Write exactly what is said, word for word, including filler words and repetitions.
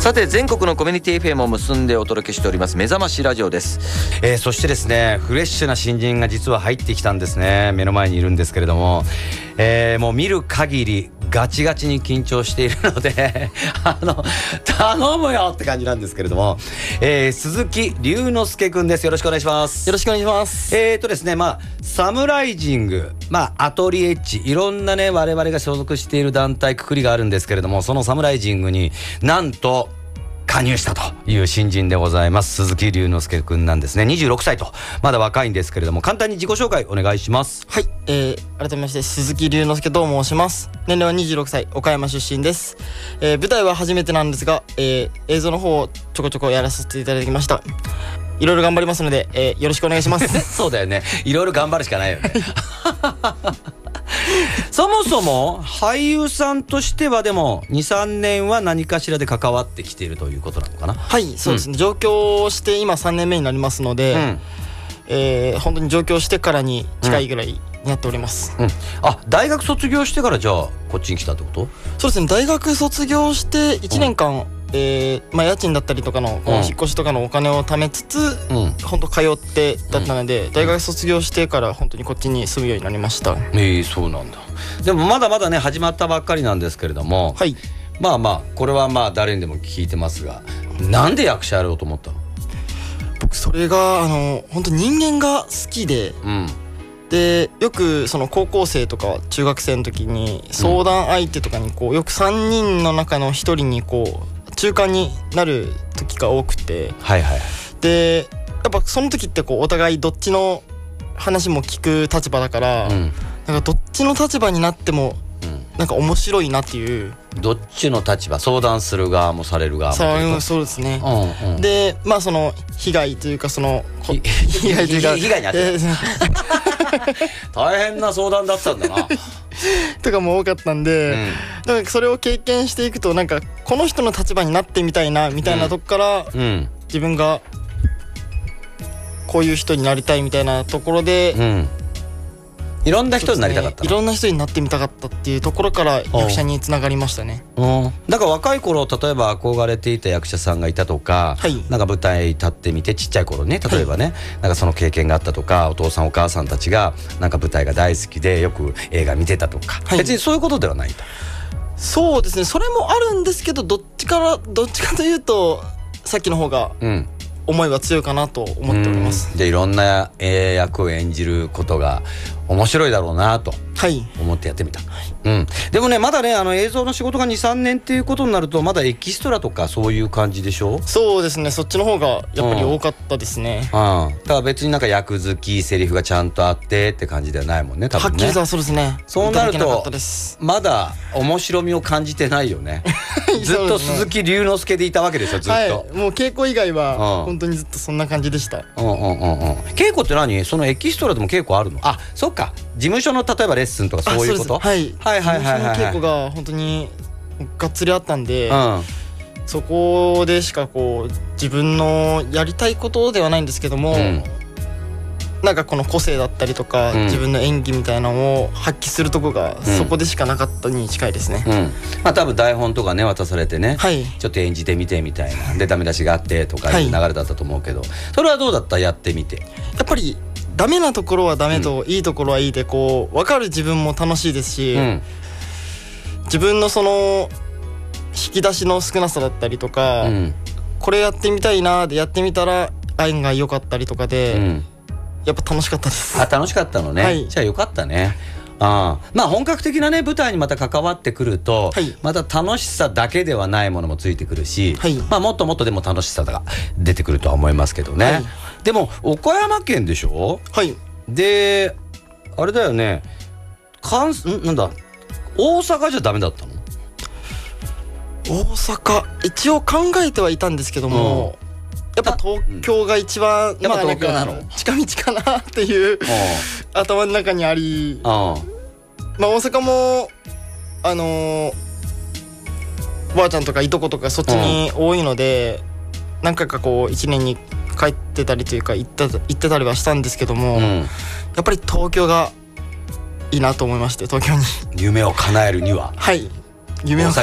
さて全国のコミュニティ エフエム を結んでお届けしております目覚ましラジオです、 えー、そしてですねフレッシュな新人が実は入ってきたんですね。目の前にいるんですけれども、えー、もう見る限りガチガチに緊張しているのであの頼むよって感じなんですけれども、えー、鈴木隆之介くんです。よろしくお願いします。 よろしくお願いします。 えーとですねまあサムライジング、まあアトリエッジ、いろんなね我々が所属している団体くくりがあるんですけれども、そのサムライジングになんと加入したという新人でございます。鈴木隆之介くんなんですね。にじゅうろくさいとまだ若いんですけれども、簡単に自己紹介お願いします。 はい、えー、改めまして鈴木隆之介と申します。年齢はにじゅうろくさい、岡山出身です。えー、舞台は初めてなんですが、えー、映像の方をちょこちょこやらせていただきました。いろいろ頑張りますので、えー、よろしくお願いしますそうだよね、いろいろ頑張るしかないよねそもそも俳優さんとしてはでも にさんねんは何かしらで関わってきているということなのかな。 はい、そうですね、うん、上京して今さんねんめになりますので、うん、えー、本当に上京してからに近いぐらいになっております、 うんうん、あ、大学卒業してからじゃあこっちに来たってこと？ そうですね、大学卒業していちねんかん、うん、えーまあ、家賃だったりとかの、うん、引っ越しとかのお金を貯めつつ、うん、本当通ってだったので、うん、大学卒業してから本当にこっちに住むようになりました。 えー、そうなんだ。でもまだまだね始まったばっかりなんですけれども、はい、まあまあこれはまあ誰にでも聞いてますが、なんで役者やろうと思ったの？ 僕それがあの本当人間が好きで、うん、でよくその高校生とか中学生の時に相談相手とかにこうよくさんにんの中のひとりにこう中間になる時が多くて、はいはい、でやっぱその時ってこうお互いどっちの話も聞く立場だから、うん、なんかどっちの立場になってもなんか面白いなっていう。 どっちの立場？相談する側もされる側もというか。 そうですね、うんうん、でまあその被害というかその被害というか被害に遭ってる大変な相談だったんだなとかも多かったんで、うん、なんかそれを経験していくとなんかこの人の立場になってみたいなみたいなとこから、うん、自分がこういう人になりたいみたいなところで、うん、 いろんな人になりたかったの、 ね、いろんな人になってみたかったっていうところから役者につながりましたね。 うん、だから若い頃例えば憧れていた役者さんがいたとか、はい、なんか舞台立ってみてちっちゃい頃ね例えばね、はい、なんかその経験があったとか、お父さんお母さんたちがなんか舞台が大好きでよく映画見てたとか、はい、別にそういうことではないと。 そうですね、それもあるんですけど、どっちからどっちかというとさっきの方が、うん、思いは強いかなと思っております。 でいろんな、えー、役を演じることが面白いだろうなと思ってやってみた、はい、うん、でもねまだねあの映像の仕事が にさんねんっていうことになるとまだエキストラとかそういう感じでしょ？ そうですね、そっちの方がやっぱり多かったですね、 うんうん、だから別になんか役好きセリフがちゃんとあってって感じではないもんね多分ね。 はっきりとはそうですね。 そうなるとまだ面白みを感じてないよねずっと鈴木隆之介でいたわけですよずっと、はい、 もう稽古以外は本当にずっとそんな感じでした。 うんうんうんうん。稽古って何？そのエキストラでも稽古あるの？あ、そっか、事務所の例えばレッスンとかそういうこと？ はい、はいはいはいはい。稽古が本当にがっつりあったんで、うん、そこでしかこう自分のやりたいことではないんですけども、うん、なんかこの個性だったりとか、うん、自分の演技みたいなのを発揮するとこがそこでしかなかったに近いですね、うんうん、 まあ多分台本とかね渡されてね、はい、ちょっと演じてみてみたいなでダメ出しがあってとかいう流れだったと思うけど、はい、それはどうだった？やってみて。 やっぱりダメなところはダメと、うん、いいところはいいでこう分かる自分も楽しいですし、うん、自分のその引き出しの少なさだったりとか、うん、これやってみたいなでやってみたら案外良かったりとかで、うん、やっぱ楽しかったです。 あ、楽しかったのね、はい、じゃあよかったね。ああ、まあ本格的なね舞台にまた関わってくると、はい、また楽しさだけではないものもついてくるし、はい、まあもっともっとでも楽しさが出てくるとは思いますけどね、はい、でも岡山県でしょ？はい。であれだよね、関んなんだ大阪じゃダメだったの？ 大阪一応考えてはいたんですけども、うん、やっぱ東京が一番、うん、 やっぱ東京なの、 まあ、近道かなっていう頭の中にあり、あまあ大阪もあのー、おばあちゃんとかいとことかそっちに多いので、うん、何回かこういちねんに帰ってたりというか行った行ってたりはしたんですけども、うん、やっぱり東京がいいなと思いまして、東京に夢を叶えるには、 はい、夢を